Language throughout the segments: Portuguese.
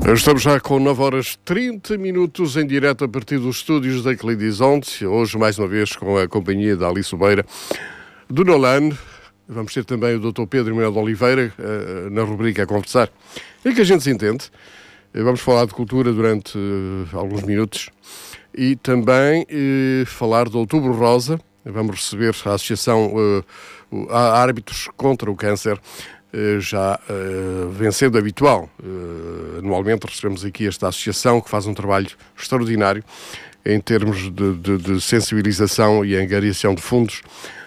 Estamos já com 9 horas 30 minutos em direto a partir dos estúdios da Clidizonte. Hoje, mais uma vez, com a companhia da Alice Sobeira, do Nolan. Vamos ter também o Dr. Pedro Manuel de Oliveira na rubrica A Conversar. É que a gente se entende. Vamos falar de cultura durante alguns minutos. E também falar do Outubro Rosa. Vamos receber a Associação Árbitros contra o Câncer, já vem sendo habitual. Anualmente recebemos aqui esta associação que faz um trabalho extraordinário em termos de sensibilização e angariação de fundos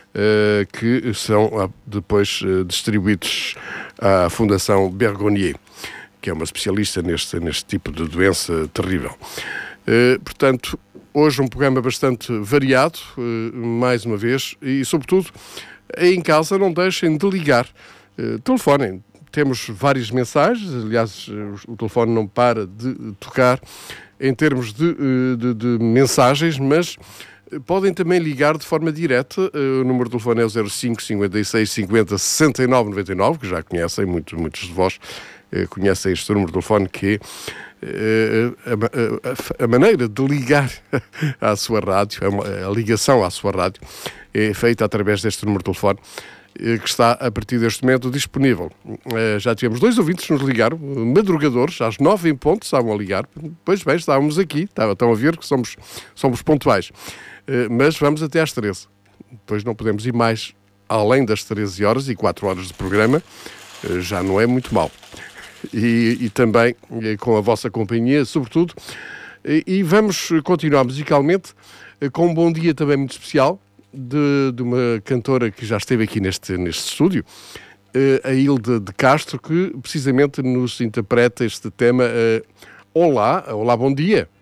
que são depois distribuídos à Fundação Bergonier, que é uma especialista neste tipo de doença terrível. Portanto, hoje um programa bastante variado, mais uma vez, e sobretudo em casa não deixem de ligar. Telefonem. Temos várias mensagens, aliás, o telefone não para de tocar em termos de mensagens, mas podem também ligar de forma direta. O número de telefone é o 05 56 50 69 99, que já conhecem, muitos de vós conhecem este número de telefone, que é a maneira de ligar à sua rádio, a ligação à sua rádio, é feita através deste número de telefone, que está a partir deste momento disponível. Já tivemos 2 ouvintes que nos ligaram, madrugadores, às 9 em ponto, estavam a ligar. Pois bem, estávamos aqui, estão a ver que somos pontuais. Mas vamos até às 13. Depois não podemos ir mais além das 13 horas e 4 horas de programa. Já não é muito mal. E também com a vossa companhia, sobretudo. E vamos continuar musicalmente com um bom dia também muito especial de uma cantora que já esteve aqui neste estúdio, a Hilda de Castro, que precisamente nos interpreta este tema. Olá, bom dia.